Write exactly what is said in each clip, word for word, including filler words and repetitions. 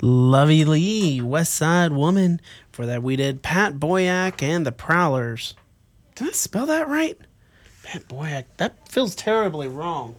Lovey Lee, West Side Woman. For that, we did Pat Boyack and the Prowlers. Did I spell that right? Pat Boyack. That feels terribly wrong.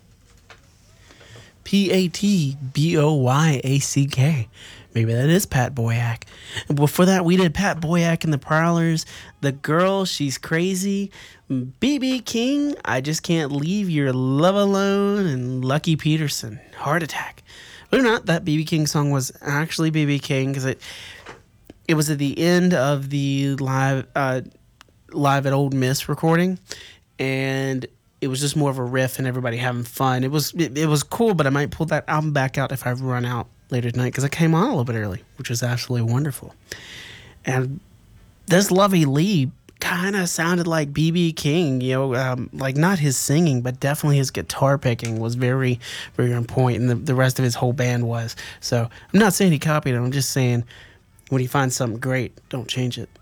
P A T B O Y A C K. Maybe that is Pat Boyack. And before that, we did Pat Boyack and the Prowlers. The Girl, She's Crazy. B B King, I Just Can't Leave Your Love Alone. And Lucky Peterson, Heart Attack. Believe it or not, that B B King song was actually B B King because it it was at the end of the live uh, live at Old Miss recording, and it was just more of a riff and everybody having fun. It was it, it was cool, but I might pull that album back out if I run out later tonight because I came on a little bit early, which was absolutely wonderful. And this Lovey Lee kind of sounded like B B King, you know, um, like not his singing, but definitely his guitar picking was very, very on point, and the, the rest of his whole band was. So I'm not saying he copied it. I'm just saying when you find something great, don't change it.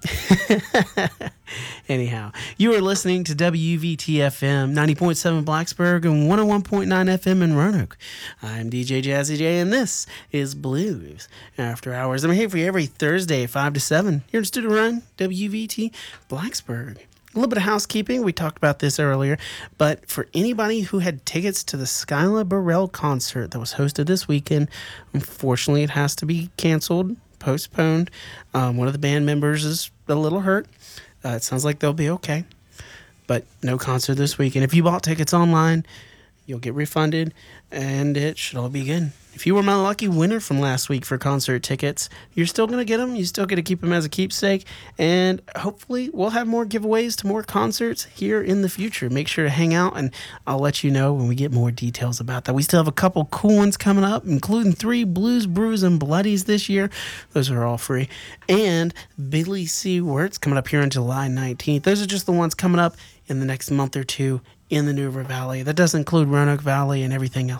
Anyhow, you are listening to W V T F M ninety point seven Blacksburg and one oh one point nine F M in Roanoke. I'm D J Jazzy J, and this is Blues After Hours. I'm here for you every Thursday, five to seven, here in Studio Run, W V T Blacksburg. A little bit of housekeeping. We talked about this earlier, but for anybody who had tickets to the Skyla Burrell concert that was hosted this weekend, unfortunately, it has to be canceled, postponed. Um, one of the band members is a little hurt. Uh, it sounds like they'll be okay, but no concert this week. And if you bought tickets online, you'll get refunded, and it should all be good. If you were my lucky winner from last week for concert tickets, you're still going to get them. You still get to keep them as a keepsake, and hopefully we'll have more giveaways to more concerts here in the future. Make sure to hang out, and I'll let you know when we get more details about that. We still have a couple cool ones coming up, including three Blues, Brews, and Bloodies this year. Those are all free. And Billy C. Wirtz coming up here on July nineteenth. Those are just the ones coming up in the next month or two in the New River Valley. That does include Roanoke Valley and everything else